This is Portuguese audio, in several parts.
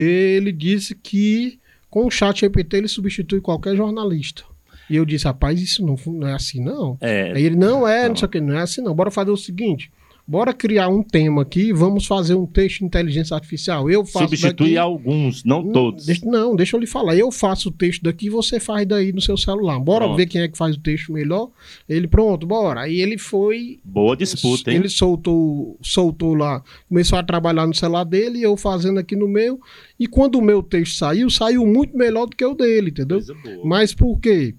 ele disse que com o ChatGPT ele substitui qualquer jornalista. E eu disse, rapaz, isso não é assim, não. Aí ele, não sei o que, não é assim, não. Bora fazer o seguinte, bora criar um tema aqui e vamos fazer um texto de inteligência artificial. Eu faço substitui alguns, não todos. Deixa eu lhe falar. Eu faço o texto daqui e você faz daí no seu celular. Bora ver quem é que faz o texto melhor. Ele, pronto, bora. Aí ele foi... Boa disputa, hein? Ele soltou lá, começou a trabalhar no celular dele e eu fazendo aqui no meu. E quando o meu texto saiu muito melhor do que o dele, entendeu? Coisa boa. Mas por quê?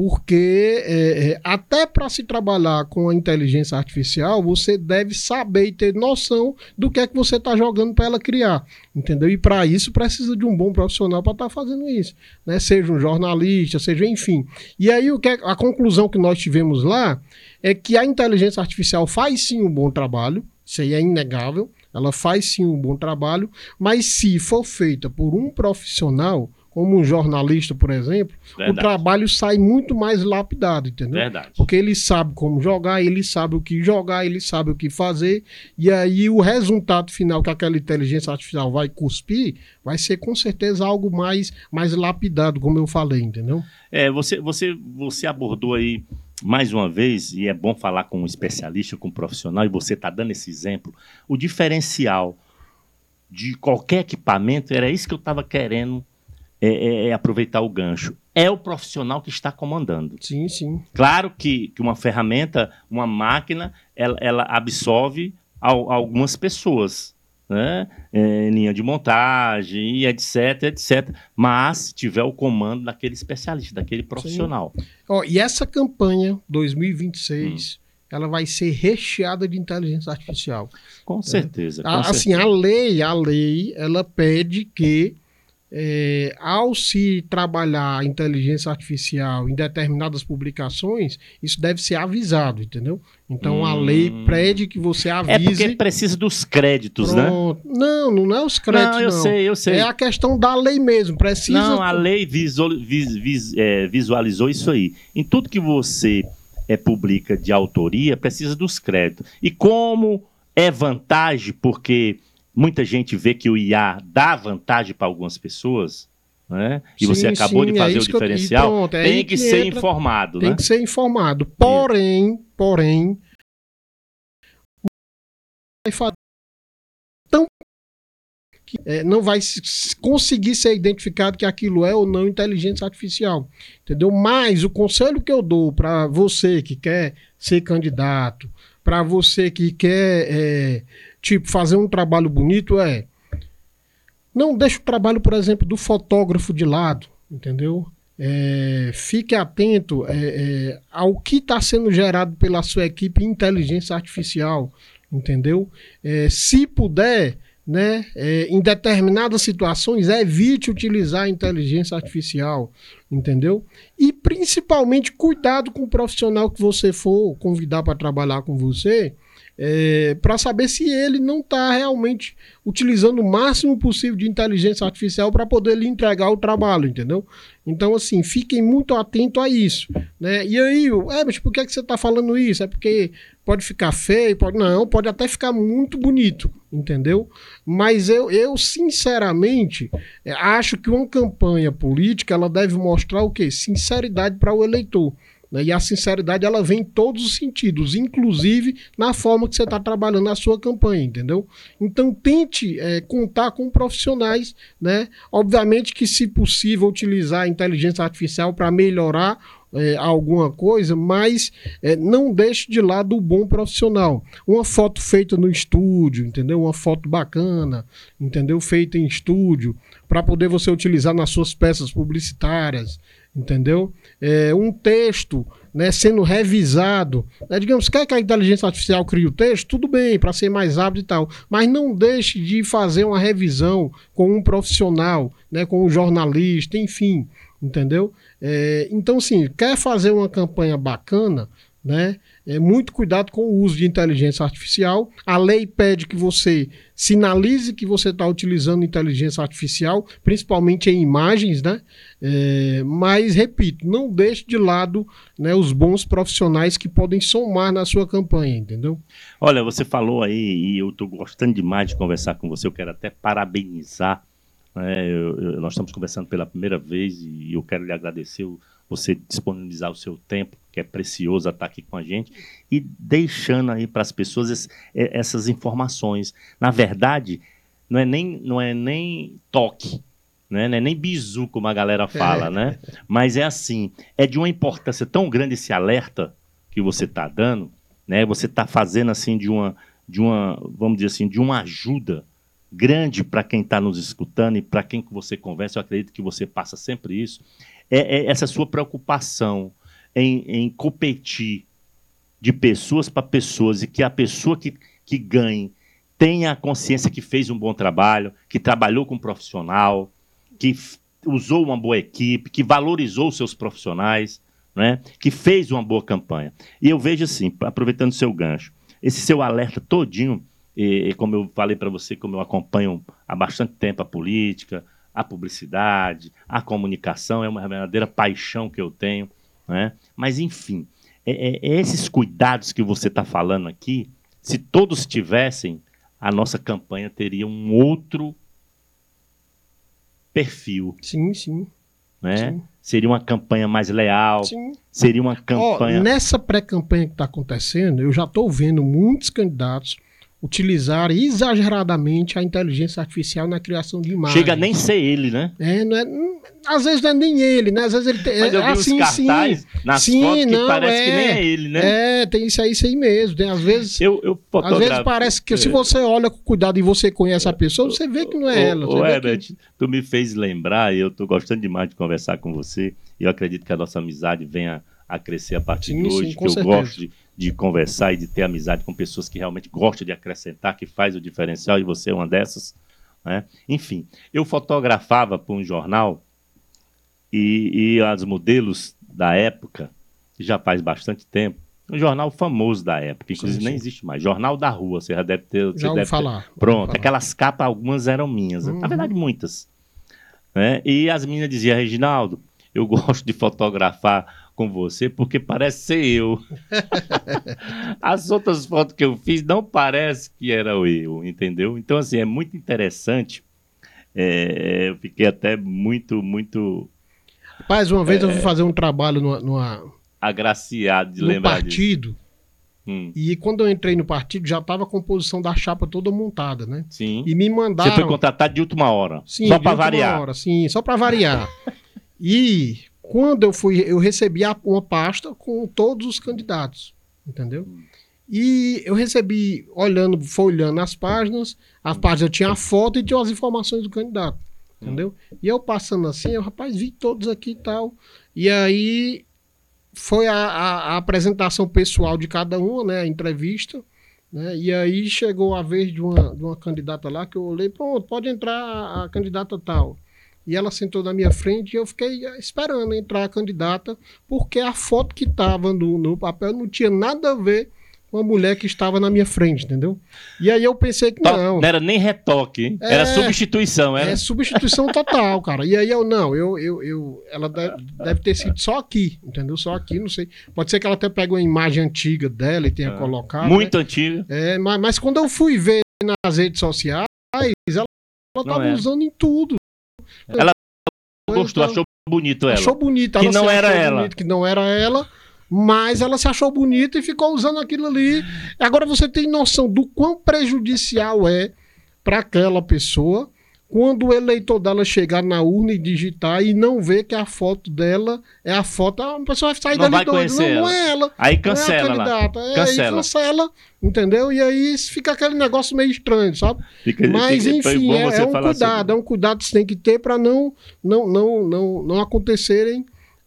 Porque até para se trabalhar com a inteligência artificial, você deve saber e ter noção do que é que você está jogando para ela criar, entendeu? E para isso precisa de um bom profissional para estar fazendo isso, né? Seja um jornalista, seja enfim. E aí a conclusão que nós tivemos lá é que a inteligência artificial faz sim um bom trabalho, isso aí é inegável, ela faz sim um bom trabalho, mas se for feita por um profissional, como um jornalista, por exemplo, verdade, o trabalho sai muito mais lapidado, entendeu? Verdade. Porque ele sabe como jogar, ele sabe o que jogar, ele sabe o que fazer, e aí o resultado final que aquela inteligência artificial vai cuspir, vai ser com certeza algo mais lapidado, como eu falei, entendeu? Você abordou aí mais uma vez, e é bom falar com um especialista, com um profissional, e você está dando esse exemplo, o diferencial de qualquer equipamento, era isso que eu estava querendo aproveitar o gancho. É o profissional que está comandando. Sim, sim. Claro que uma ferramenta, uma máquina, ela absorve algumas pessoas, né? Linha de montagem, etc. Mas se tiver o comando daquele especialista, daquele profissional. E essa campanha 2026... ela vai ser recheada de inteligência artificial. Com certeza. Assim, a lei, ela pede que ao se trabalhar a inteligência artificial em determinadas publicações, isso deve ser avisado, entendeu? Então a lei pede que você avise. É porque precisa dos créditos, pronto, né? Não é os créditos, não. Eu sei. É a questão da lei mesmo, precisa... Não, a lei visualizou isso aí. Em tudo que você publica de autoria, precisa dos créditos. E como é vantagem, porque muita gente vê que o IA dá vantagem para algumas pessoas, né? E você acabou de fazer o diferencial, pronto, tem que ser informado, né? Tem que ser informado. Porém, não vai conseguir ser identificado que aquilo é ou não inteligência artificial, entendeu? Mas o conselho que eu dou para você que quer ser candidato, para você que quer fazer um trabalho bonito, não deixe o trabalho, por exemplo, do fotógrafo de lado, entendeu? Fique atento ao que está sendo gerado pela sua equipe em inteligência artificial, entendeu? Se puder, né, em determinadas situações, evite utilizar a inteligência artificial, entendeu? E principalmente cuidado com o profissional que você for convidar para trabalhar com você, para saber se ele não está realmente utilizando o máximo possível de inteligência artificial para poder lhe entregar o trabalho, entendeu? Então, assim, fiquem muito atentos a isso, né? E aí, mas por que você está falando isso? É porque pode ficar feio? Pode até ficar muito bonito, entendeu? Mas eu sinceramente, acho que uma campanha política, ela deve mostrar o quê? Sinceridade para o eleitor. E a sinceridade, ela vem em todos os sentidos, inclusive na forma que você está trabalhando na sua campanha, entendeu? Então tente contar com profissionais, né? Obviamente que, se possível, utilizar a inteligência artificial para melhorar alguma coisa, mas não deixe de lado o bom profissional. Uma foto feita no estúdio, entendeu? Uma foto bacana, entendeu? Feita em estúdio, para poder você utilizar nas suas peças publicitárias, entendeu? Um texto, né, sendo revisado, né? Digamos, quer que a inteligência artificial crie o texto? Tudo bem, para ser mais rápido e tal, mas não deixe de fazer uma revisão com um profissional, né, com um jornalista, enfim, entendeu? Então, assim, quer fazer uma campanha bacana, né? Muito cuidado com o uso de inteligência artificial. A lei pede que você sinalize que você está utilizando inteligência artificial, principalmente em imagens, né? Mas, repito, não deixe de lado, né, os bons profissionais que podem somar na sua campanha, entendeu? Olha, você falou aí, e eu estou gostando demais de conversar com você, eu quero até parabenizar né? Nós estamos conversando pela primeira vez e eu quero lhe agradecer você disponibilizar o seu tempo, que é precioso, a estar aqui com a gente, e deixando aí para as pessoas essas informações. Na verdade, não é nem toque, né? Não é nem bizu, como a galera fala, né? Mas é assim, é de uma importância tão grande esse alerta que você está dando, né? Você está fazendo assim vamos dizer assim, de uma ajuda grande para quem está nos escutando e para quem que você conversa. Eu acredito que você passa sempre isso. Essa sua preocupação em competir de pessoas para pessoas e que a pessoa que ganhe tenha a consciência que fez um bom trabalho, que trabalhou com um profissional, que usou uma boa equipe, que valorizou os seus profissionais, né? Que fez uma boa campanha. E eu vejo assim, aproveitando o seu gancho, esse seu alerta todinho, como eu falei para você, como eu acompanho há bastante tempo a política, a publicidade, a comunicação, é uma verdadeira paixão que eu tenho, né? Mas, enfim, esses cuidados que você está falando aqui, se todos tivessem, a nossa campanha teria um outro perfil. Sim, sim. Né? Sim. Seria uma campanha mais leal, Sim. seria uma campanha... Nessa pré-campanha que está acontecendo, eu já estou vendo muitos candidatos utilizar exageradamente a inteligência artificial na criação de imagens. Chega a nem ser ele, né? Às vezes não é nem ele, né? Às vezes ele tem. Mas eu vi os cartazes nas fotos que parece que nem é ele, né? Tem isso aí mesmo. Às vezes, às vezes parece que se você olha com cuidado e você conhece a pessoa, você vê que não é ela. Herbert, tu me fez lembrar, e eu estou gostando demais de conversar com você, e eu acredito que a nossa amizade venha a crescer a partir de hoje, que eu gosto de conversar e de ter amizade com pessoas que realmente gostam de acrescentar, que faz o diferencial, e você é uma dessas, né? Enfim, eu fotografava para um jornal e as modelos da época, já faz bastante tempo, um jornal famoso da época, inclusive nem existe mais, Jornal da Rua, você já deve ter... Já ouvi falar. Pronto, aquelas capas, algumas eram minhas, na verdade muitas, né? E as meninas diziam, Reginaldo, eu gosto de fotografar com você porque parece ser eu. As outras fotos que eu fiz não parece que era eu, entendeu? Então, assim, é muito interessante. Eu fiquei até muito... Rapaz, uma vez eu fui fazer um trabalho agraciado de lembrar partido. E quando eu entrei no partido, já estava a composição da chapa toda montada, né? Sim. E me mandaram... Você foi contratado de última hora? Sim, só para variar? Hora, sim, só para variar. E quando eu fui, eu recebi uma pasta com todos os candidatos, entendeu? E eu recebi, folhando as páginas tinha a foto e tinha as informações do candidato, entendeu? E eu passando assim, rapaz, vi todos aqui e tal. E aí foi a apresentação pessoal de cada uma, né? A entrevista, né? E aí chegou a vez de uma candidata lá que eu olhei, pronto, pode entrar a candidata tal. E ela sentou na minha frente e eu fiquei esperando entrar a candidata, porque a foto que estava no papel não tinha nada a ver com a mulher que estava na minha frente, entendeu? E aí eu pensei que não. Não era nem retoque, hein? Era substituição. Era substituição total, cara. E aí ela deve ter sido só aqui, entendeu? Só aqui, não sei. Pode ser que ela até pegue uma imagem antiga dela e tenha colocado. Muito, né? Antiga. Mas quando eu fui ver nas redes sociais, ela estava usando em tudo. Ela gostou, achou bonito ela. Achou bonito. Que não era ela. Que não era ela, mas ela se achou bonita e ficou usando aquilo ali. Agora você tem noção do quão prejudicial é para aquela pessoa quando o eleitor dela chegar na urna e digitar e não ver que a foto dela é a foto, a pessoa vai sair dali doida. Não é ela. Aí cancela lá. Cancela, entendeu? E aí fica aquele negócio meio estranho, sabe? Mas enfim, é um cuidado, é um cuidado que você tem que ter para não acontecerem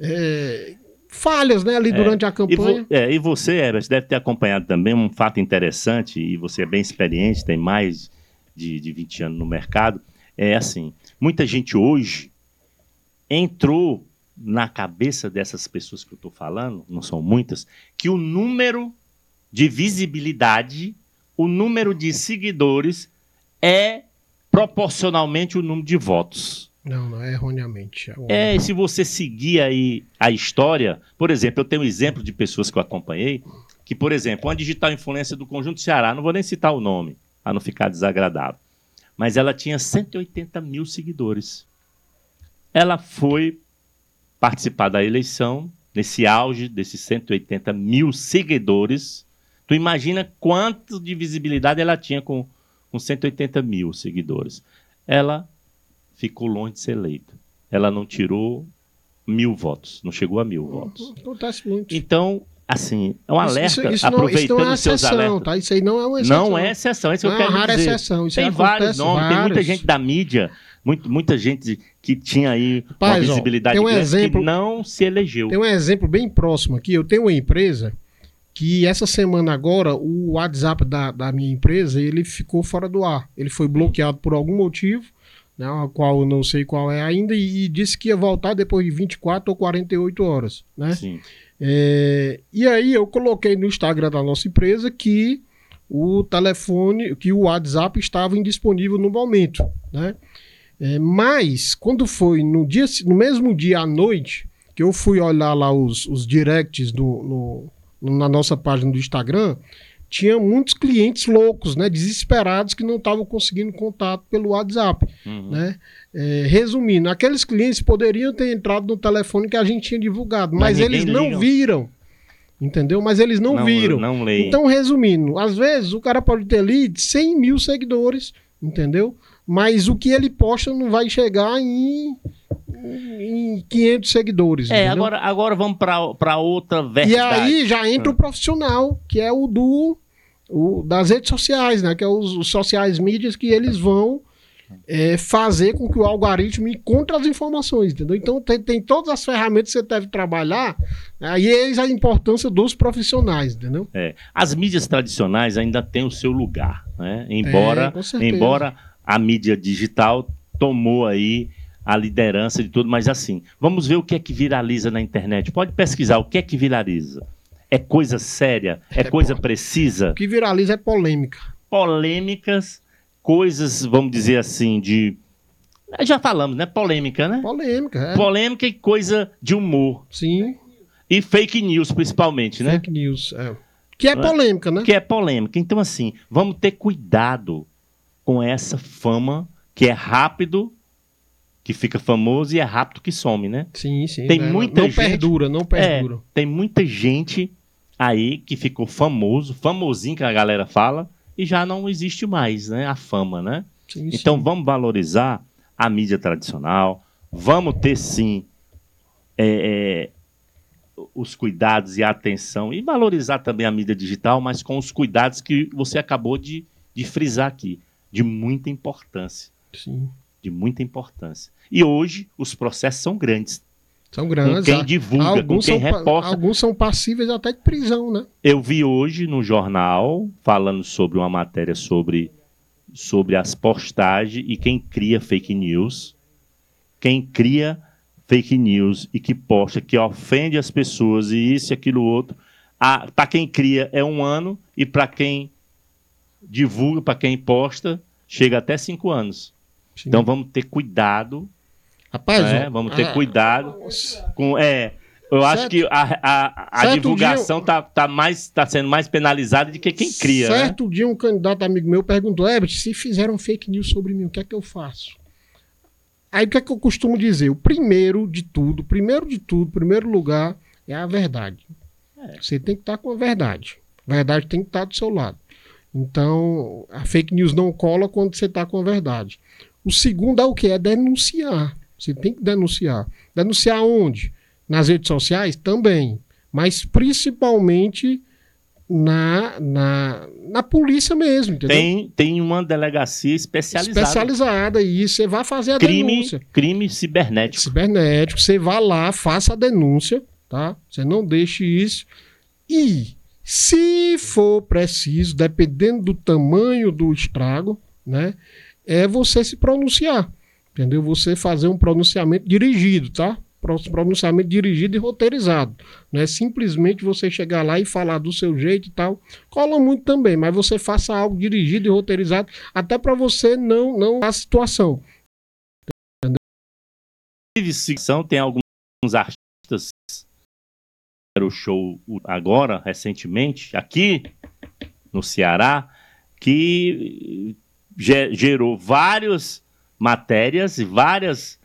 falhas, né, ali durante a campanha. E você, Herbert, deve ter acompanhado também um fato interessante, e você é bem experiente, tem mais de 20 anos no mercado. É assim, muita gente hoje entrou na cabeça dessas pessoas que eu estou falando, não são muitas, que o número de visibilidade, o número de seguidores é proporcionalmente o número de votos. Não é erroneamente. E se você seguir aí a história, por exemplo, eu tenho um exemplo de pessoas que eu acompanhei, que, por exemplo, uma digital influencer do Conjunto Ceará, não vou nem citar o nome, para não ficar desagradável, mas ela tinha 180 mil seguidores. Ela foi participar da eleição, nesse auge desses 180 mil seguidores. Tu imagina quanto de visibilidade ela tinha com 180 mil seguidores. Ela ficou longe de ser eleita. Ela não tirou 1.000 votos, não chegou a 1.000 votos. Acontece muito. Então, assim, é um alerta, isso aproveitando não é os seus exceção, alertas. tá? Isso aí não é uma exceção. Não é exceção, é isso que eu Não é quero uma rara dizer. exceção. Isso Tem aí vários nomes, tem muita vários. gente da mídia, muita gente que tinha aí Rapaz, uma visibilidade tem um grande exemplo, que não se elegeu. Tem um exemplo bem próximo aqui. Eu tenho uma empresa que essa semana agora, o WhatsApp da minha empresa, ele ficou fora do ar. Ele foi bloqueado por algum motivo, né, a qual eu não sei qual é ainda, e disse que ia voltar depois de 24 ou 48 horas. Né? Sim. E aí eu coloquei no Instagram da nossa empresa que o telefone, que o WhatsApp estava indisponível no momento. Né? Mas, quando foi no mesmo dia à noite, que eu fui olhar lá os directs na nossa página do Instagram, tinha muitos clientes loucos, né, desesperados, que não estavam conseguindo contato pelo WhatsApp. Uhum. Né? Resumindo, aqueles clientes poderiam ter entrado no telefone que a gente tinha divulgado, mas eles não viram. Entendeu? Mas eles não viram. Não leem. Então, resumindo, às vezes o cara pode ter ali 100 mil seguidores, entendeu? Mas o que ele posta não vai chegar em 500 seguidores. Agora vamos para outra verdade. E aí já entra o profissional, que é o das redes sociais, né? Que é os sociais mídias, que eles vão fazer com que o algoritmo encontre as informações, entendeu? Então tem todas as ferramentas que você deve trabalhar, aí eis a importância dos profissionais, entendeu? As mídias tradicionais ainda têm o seu lugar, né? Embora a mídia digital tomou aí a liderança de tudo, mas assim, vamos ver o que é que viraliza na internet. Pode pesquisar o que é que viraliza. É coisa séria? É coisa precisa? O que viraliza é polêmica. Polêmicas, coisas, vamos dizer assim, já falamos, né? Polêmica, né? Polêmica, Polêmica e coisa de humor. Sim. E fake news, principalmente, né? Fake news, que é polêmica, né? Que é polêmica. Então, assim, vamos ter cuidado com essa fama que é rápido, que fica famoso, e é rápido que some, né? Sim. Tem muita não gente, perdura. Tem muita gente aí que ficou famosinho, que a galera fala, e já não existe mais, né? A fama, né? Sim. Então, vamos valorizar a mídia tradicional, vamos ter, sim, os cuidados e a atenção, e valorizar também a mídia digital, mas com os cuidados que você acabou de frisar aqui, de muita importância. Sim. De muita importância. E hoje os processos são grandes. São grandes. Com quem divulga, com quem reporta. Alguns são passíveis até de prisão, né? Eu vi hoje no jornal, falando sobre uma matéria sobre as postagens e quem cria fake news. Quem cria fake news e que posta, que ofende as pessoas e isso e aquilo outro. Para quem cria é 1 ano e para quem divulga, para quem posta, chega até 5 anos. Sim. Então vamos ter cuidado. Rapaz, vamos ter cuidado com. Eu acho que a divulgação tá sendo mais penalizada do que quem cria. Certo dia um candidato amigo meu perguntou: Herbert, se fizeram fake news sobre mim, o que é que eu faço? Aí o que é que eu costumo dizer? O primeiro primeiro lugar é a verdade. Você tem que estar com a verdade. A verdade tem que estar do seu lado. Então, a fake news não cola quando você está com a verdade. O segundo é o quê? É denunciar. Você tem que denunciar. Denunciar onde? Nas redes sociais? Também. Mas principalmente na polícia mesmo, entendeu? Tem uma delegacia especializada. E você vai fazer a denúncia. Crime cibernético. Você vai lá, faça a denúncia, tá? Você não deixe isso. E, se for preciso, dependendo do tamanho do estrago, né? É você se pronunciar, entendeu? Você fazer um pronunciamento dirigido, tá? Pronunciamento dirigido e roteirizado. Não é simplesmente você chegar lá e falar do seu jeito e tal. Cola muito também, mas você faça algo dirigido e roteirizado, até para você não a situação. Entendeu? Tem alguns artistas que o show agora, recentemente, aqui no Ceará, que gerou várias matérias e várias